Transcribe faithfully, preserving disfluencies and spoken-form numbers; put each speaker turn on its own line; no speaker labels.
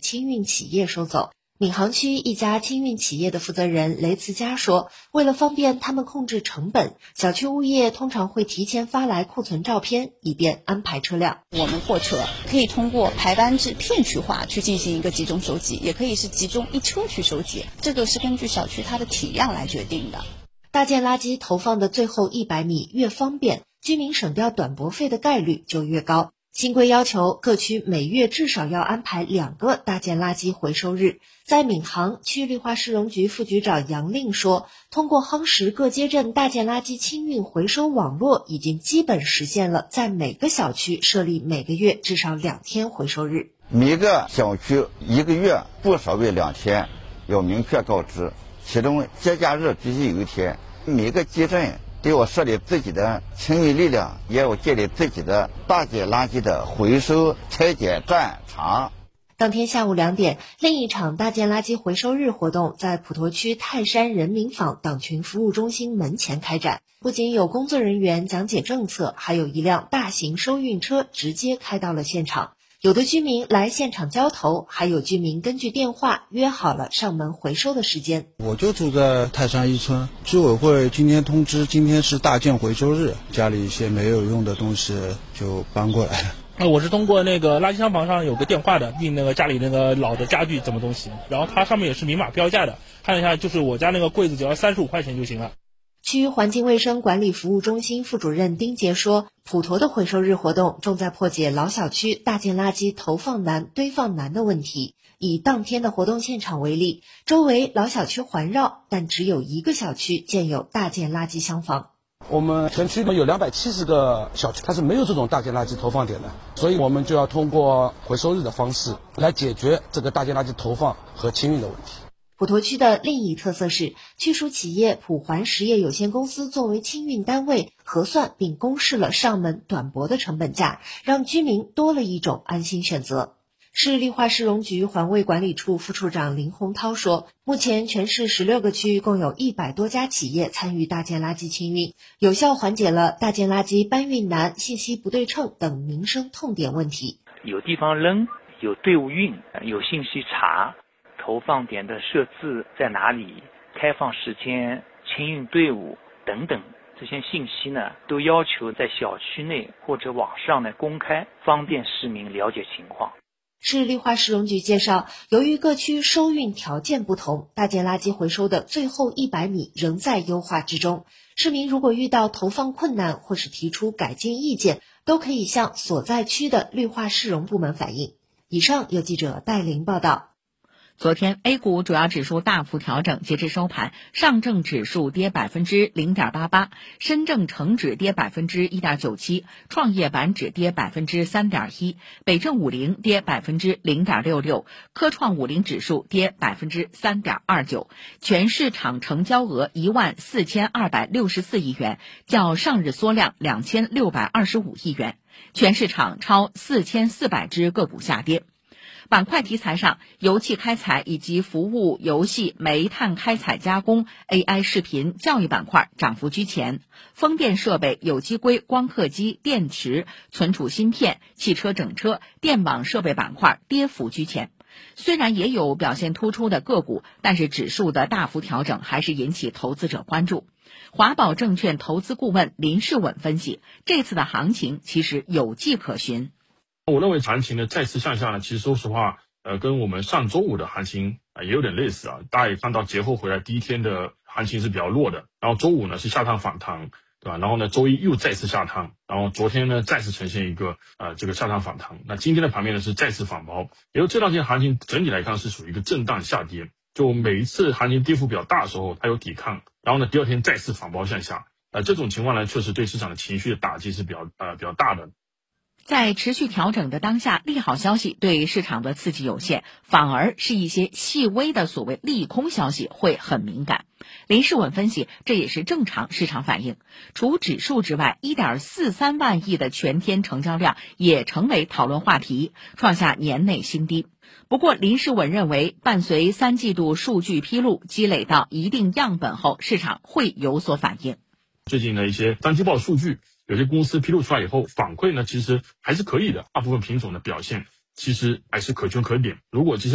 清运企业收走。闵行区一家清运企业的负责人雷慈佳说，为了方便他们控制成本，小区物业通常会提前发来库存照片，以便安排车辆。
我们货车可以通过排班制片区化去进行一个集中收集，也可以是集中一车去收集，这个是根据小区它的体量来决定的。
大件垃圾投放的最后一百米越方便，居民省掉短驳费的概率就越高。新规要求各区每月至少要安排两个大件垃圾回收日。在闵行，区绿化市容局副局长杨令说，通过夯实各街镇大件垃圾清运回收网络，已经基本实现了在每个小区设立每个月至少两天回收日。
每个小区一个月不少为两天，要明确告知，其中节假日必须有一天。每个街镇都要设立自己的清运力量，也要建立自己的大件垃圾的回收拆解站场。
当天下午两点，另一场大件垃圾回收日活动在普陀区泰山人民坊党群服务中心门前开展，不仅有工作人员讲解政策，还有一辆大型收运车直接开到了现场。有的居民来现场交投，还有居民根据电话约好了上门回收的时间。
我就住在泰山一村，居委会今天通知今天是大件回收日，家里一些没有用的东西就搬过来。
那我是通过那个垃圾箱房上有个电话的，运那个家里那个老的家具什么东西，然后它上面也是明码标价的，看一下就是我家那个柜子只要三十五块钱就行了。
区环境卫生管理服务中心副主任丁杰说，普陀的回收日活动重在破解老小区大件垃圾投放难、堆放难的问题。以当天的活动现场为例，周围老小区环绕，但只有一个小区建有大件垃圾箱房。
我们全区有两百七十个小区，它是没有这种大件垃圾投放点的，所以我们就要通过回收日的方式来解决这个大件垃圾投放和清运的问题。
普陀区的另一特色是，区属企业普环实业有限公司作为清运单位，核算并公示了上门短驳的成本价，让居民多了一种安心选择。市绿化市容局环卫管理处副处长林洪涛说，目前全市十六个区共有一百多家企业参与大件垃圾清运，有效缓解了大件垃圾搬运难、信息不对称等民生痛点问题。
有地方扔，有队伍运，有信息查，投放点的设置在哪里，开放时间、清运队伍等等，这些信息呢，都要求在小区内或者网上呢公开，方便市民了解情况。
市绿化市容局介绍，由于各区收运条件不同，大件垃圾回收的最后一百米仍在优化之中。市民如果遇到投放困难或是提出改进意见，都可以向所在区的绿化市容部门反映。以上由记者戴琳报道。
昨天 A 股主要指数大幅调整，截至收盘，上证指数跌百分之零点八八，深证成指跌百分之一点九七，创业板指跌百分之三点一，北证五零跌百分之零点六六，科创五零指数跌百分之三点二九，全市场成交额一万四千二百六十四亿元，较上日缩量两千六百二十五亿元，全市场超四千四百只个股下跌。板块题材上，油气开采以及服务、游戏、煤炭开采加工、A I 视频、教育板块涨幅居前，风电设备、有机硅、光刻机、电池、存储芯片、汽车整车、电网设备板块跌幅居前。虽然也有表现突出的个股，但是指数的大幅调整还是引起投资者关注。华宝证券投资顾问林世稳分析，这次的行情其实有迹可循。
我认为行情呢再次向下呢，其实说实话，呃，跟我们上周五的行情啊、呃、也有点类似啊。大家也看到节后回来第一天的行情是比较弱的，然后周五呢是下探反弹，对吧？然后呢周一又再次下探，然后昨天呢再次呈现一个呃这个下探反弹。那今天的盘面呢是再次反包，也就这两天行情整体来看是属于一个震荡下跌。就每一次行情跌幅比较大的时候，它有抵抗，然后呢第二天再次反包向下，呃这种情况呢确实对市场的情绪的打击是比较呃比较大的。
在持续调整的当下，利好消息对市场的刺激有限，反而是一些细微的所谓利空消息会很敏感。林世稳分析，这也是正常市场反应。除指数之外 一点四三万亿的全天成交量也成为讨论话题，创下年内新低。不过林世稳认为，伴随三季度数据披露，积累到一定样本后，市场会有所反应。
最近的一些三季报数据，有些公司披露出来以后，反馈呢其实还是可以的，大部分品种的表现其实还是可圈可点。如果接下